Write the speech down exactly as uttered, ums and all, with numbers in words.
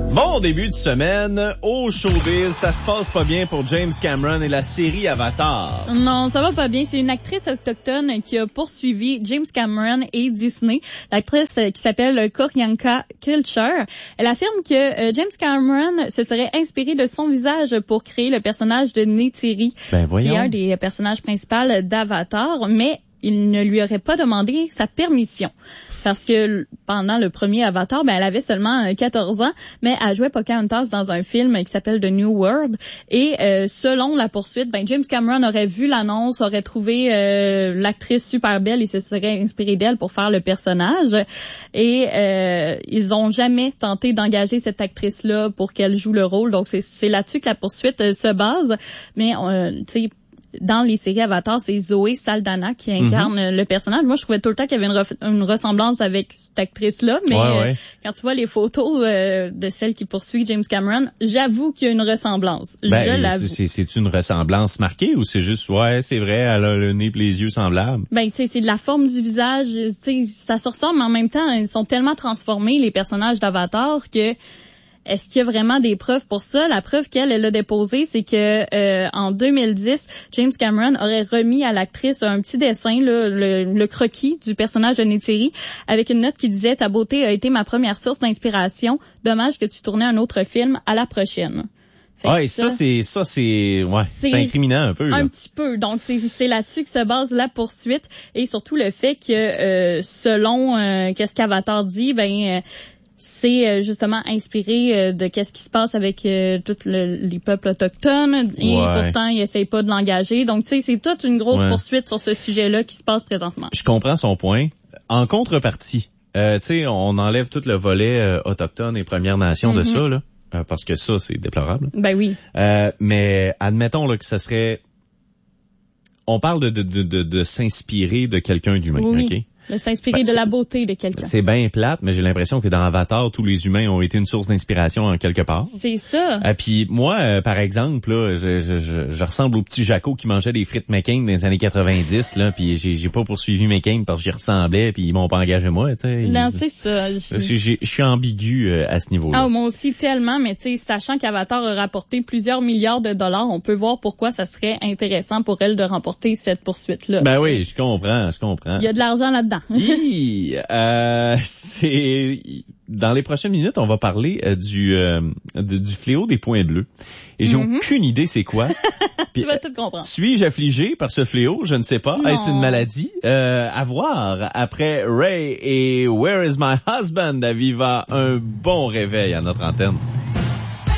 Bon début de semaine au showbiz, ça se passe pas bien pour James Cameron et la série Avatar. Non, ça va pas bien. C'est une actrice autochtone qui a poursuivi James Cameron et Disney. L'actrice qui s'appelle Q'orianka Kilcher. Elle affirme que euh, James Cameron se serait inspiré de son visage pour créer le personnage de Neytiri, ben, qui est un des personnages principaux d'Avatar, mais il ne lui aurait pas demandé sa permission. Parce que pendant le premier Avatar, ben elle avait seulement quatorze ans, mais elle jouait Pocahontas dans un film qui s'appelle The New World. Et euh, selon la poursuite, ben James Cameron aurait vu l'annonce, aurait trouvé euh, l'actrice super belle et se serait inspiré d'elle pour faire le personnage. Et euh, ils ont jamais tenté d'engager cette actrice-là pour qu'elle joue le rôle. Donc c'est, c'est là-dessus que la poursuite euh, se base. Mais euh, tu sais, dans les séries Avatar, c'est Zoé Saldana qui incarne mm-hmm. le personnage. Moi, je trouvais tout le temps qu'il y avait une, ref- une ressemblance avec cette actrice-là, mais ouais, ouais. Euh, quand tu vois les photos euh, de celle qui poursuit James Cameron, j'avoue qu'il y a une ressemblance. Ben, je l'avoue. C'est, c'est une ressemblance marquée ou c'est juste, ouais, c'est vrai, elle a le nez et les yeux semblables? Ben, tu sais, c'est de la forme du visage, tu sais, ça se ressemble, mais en même temps, ils sont tellement transformés, les personnages d'Avatar, que est-ce qu'il y a vraiment des preuves pour ça? La preuve qu'elle elle a déposée, c'est que euh, en deux mille dix, James Cameron aurait remis à l'actrice un petit dessin, là, le, le croquis du personnage de Neytiri, avec une note qui disait « Ta beauté a été ma première source d'inspiration. Dommage que tu tournais un autre film. À la prochaine. » Ouais, ça, ça c'est ça c'est ouais, c'est, c'est incriminant un peu. Là. Un petit peu. Donc c'est c'est là-dessus que se base la poursuite et surtout le fait que euh, selon euh, qu'est-ce qu'Avatar dit, ben euh, c'est justement inspiré de qu'est-ce qui se passe avec euh, tous le, les peuples autochtones et ouais. pourtant ils essayent pas de l'engager. Donc tu sais, c'est toute une grosse ouais. poursuite sur ce sujet-là qui se passe présentement. Je comprends son point. En contrepartie, euh, tu sais, on enlève tout le volet euh, autochtone et Premières Nations mm-hmm. de ça là, euh, parce que ça c'est déplorable. Ben oui. Euh, mais admettons là que ça serait, on parle de de de de, de s'inspirer de quelqu'un d'humain, oui. ok? De s'inspirer ben, de la beauté de quelqu'un. C'est bien plate, mais j'ai l'impression que dans Avatar, tous les humains ont été une source d'inspiration en quelque part. C'est ça. Et puis moi, euh, par exemple, là, je, je, je, je ressemble au petit Jaco qui mangeait des frites McCain dans les années quatre-vingt-dix, là, puis j'ai, j'ai pas poursuivi McCain parce que j'y ressemblais, puis ils m'ont pas engagé moi, tu sais. Non, c'est ça. Je, je, je suis ambigu euh, à ce niveau-là. Ah, moi aussi tellement, mais tu sais, sachant qu'Avatar a rapporté plusieurs milliards de dollars, on peut voir pourquoi ça serait intéressant pour elle de remporter cette poursuite-là. Ben oui, je comprends, je comprends. Il y a de l'argent là-dedans. Euh, c'est dans les prochaines minutes, on va parler euh, du euh, de, du fléau des points bleus. Et j'ai mm-hmm. aucune idée c'est quoi. Puis, tu vas tout comprendre. Suis-je affligé par ce fléau? Je ne sais pas. Non. Est-ce une maladie? Euh, à voir. Après Ray et Where is my husband? Aviva, un bon réveil à notre antenne.